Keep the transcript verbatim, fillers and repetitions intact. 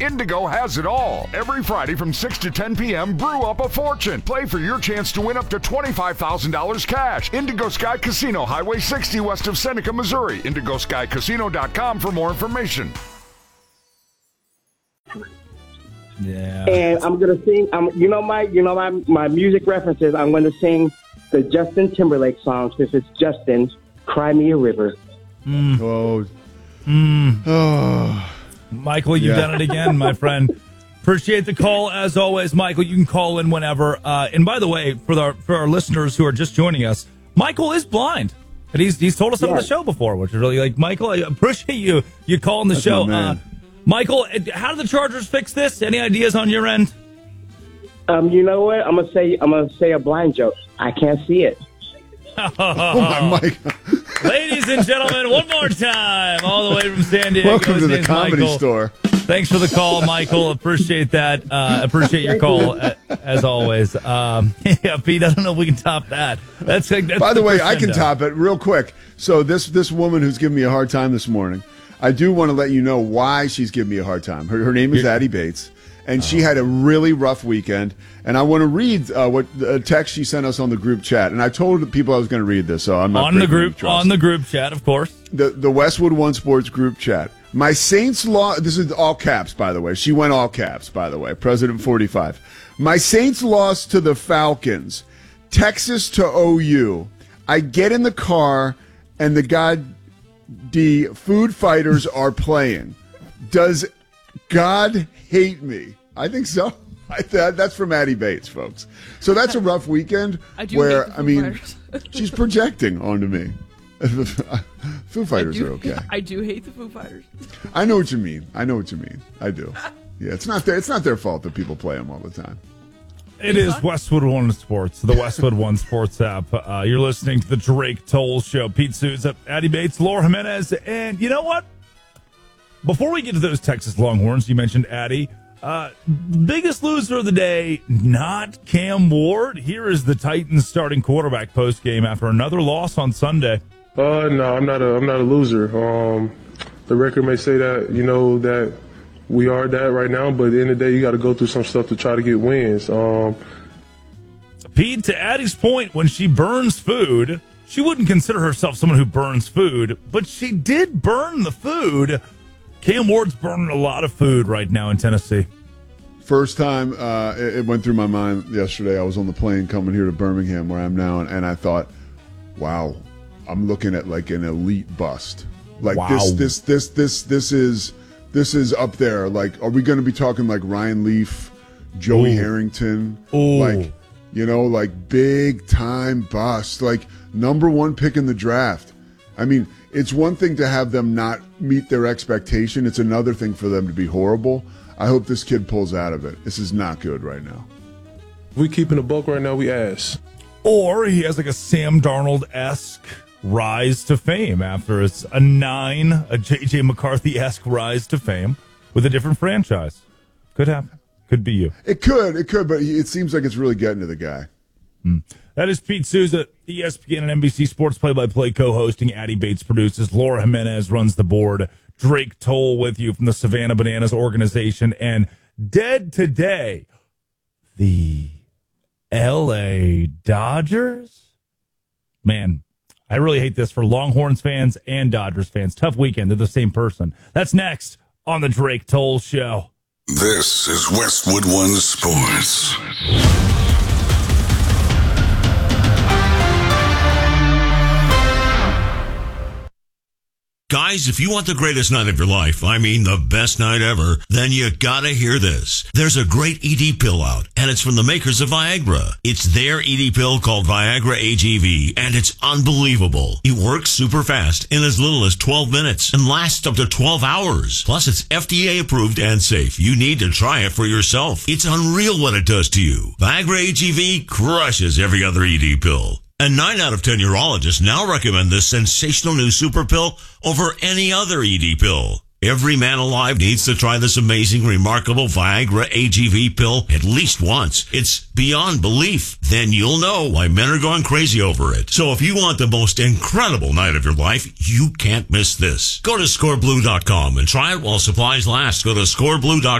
Indigo has it all. Every Friday from six to ten p.m., brew up a fortune. Play for your chance to win up to twenty-five thousand dollars cash. Indigo Sky Casino, Highway sixty west of Seneca, Missouri. indigo sky casino dot com for more information. Yeah. And I'm going to sing, um, you know my you know my, my music references, I'm going to sing the Justin Timberlake song, since it's Justin's Cry Me a River. Mm. Oh. Mm. Oh. Michael, you've Yeah. done it again, my friend. Appreciate the call, as always, Michael. You can call in whenever. Uh, and by the way, for the for our listeners who are just joining us, Michael is blind. And he's he's told us on Yes. the show before, which is really like, Michael, I appreciate you you calling the That's show. my man. Uh, Michael, how do the Chargers fix this? Any ideas on your end? Um, you know what? I'm gonna say I'm gonna say a blind joke. I can't see it. Oh, my Mike. Ladies and gentlemen, one more time, all the way from San Diego. Welcome His to the name's Comedy Michael. Store. Thanks for the call, Michael. Appreciate that. Uh, appreciate your call, uh, as always. Um, yeah, Pete, I don't know if we can top that. That's, like, that's By the way, I crescendo. can top it real quick. So this this woman who's giving me a hard time this morning, I do want to let you know why she's giving me a hard time. Her, her name is Addie Bates, and she had a really rough weekend. And I want to read uh, what a text she sent us on the group chat. And I told the people I was going to read this, so I'm not on the breaking any group trust. on the group chat, of course. the the Westwood One Sports group chat. My Saints lost. This is all caps, by the way. She went all caps, by the way. President forty-five. My Saints lost to the Falcons. Texas to O U. I get in the car, and the God, the Food Fighters are playing. Does God hate me? I think so. I th- that's from Addie Bates, folks. So that's a rough weekend. I do where hate the Foo I mean, Fighters. she's projecting onto me. Foo Fighters I do, are okay. I do hate the Foo Fighters. I know what you mean. I know what you mean. I do. Yeah, it's not their, it's not their fault that people play them all the time. It is Westwood One Sports, the Westwood One Sports app. Uh, you're listening to the Drake Toll Show. Pete Souza, Addie Bates, Laura Jimenez, and you know what? Before we get to those Texas Longhorns, you mentioned Addie. Uh, biggest loser of the day, not Cam Ward. Here is the Titans starting quarterback post game after another loss on Sunday. Uh, no, I'm not a, I'm not a loser. Um, the record may say that, you know, that we are that right now, but at the end of the day, you got to go through some stuff to try to get wins. Um, Pete, to Addie's point, when she burns food, she wouldn't consider herself someone who burns food, but she did burn the food. Cam Ward's burning a lot of food right now in Tennessee. First time uh, it, it went through my mind yesterday. I was on the plane coming here to Birmingham, where I'm now, and, and I thought, wow, I'm looking at like an elite bust. Like Wow. this, this, this, this, this is this is up there. Like, are we going to be talking like Ryan Leaf, Joey Ooh. Harrington, Ooh. like you know, like big time bust, like number one pick in the draft? I mean, it's one thing to have them not meet their expectation. It's another thing for them to be horrible. I hope this kid pulls out of it. This is not good right now. if we keeping a buck right now, we ass. Or he has like a Sam Darnold-esque rise to fame after it's a nine, a J J McCarthy-esque rise to fame with a different franchise. Could happen. Could be you. It could, it could, but he, it seems like it's really getting to the guy. That is Pete Souza, E S P N and N B C Sports play-by-play co-hosting. Addie Bates produces. Laura Jimenez runs the board. Drake Toll with you from the Savannah Bananas organization. And dead today, the L A Dodgers. Man, I really hate this for Longhorns fans and Dodgers fans. Tough weekend. They're the same person. That's next on the Drake Toll Show. This is Westwood One Sports. Guys, if you want the greatest night of your life, I mean the best night ever, then you gotta hear this. There's a great E D pill out, and it's from the makers of Viagra. It's their E D pill called Viagra A G V, and it's unbelievable. It works super fast in as little as twelve minutes and lasts up to twelve hours. Plus, it's F D A approved and safe. You need to try it for yourself. It's unreal what it does to you. Viagra A G V crushes every other E D pill. And nine out of ten urologists now recommend this sensational new super pill over any other E D pill. Every man alive needs to try this amazing, remarkable Viagra A G V pill at least once. It's beyond belief. Then you'll know why men are going crazy over it. So if you want the most incredible night of your life, you can't miss this. Go to score blue dot com and try it while supplies last. Go to score blue dot com.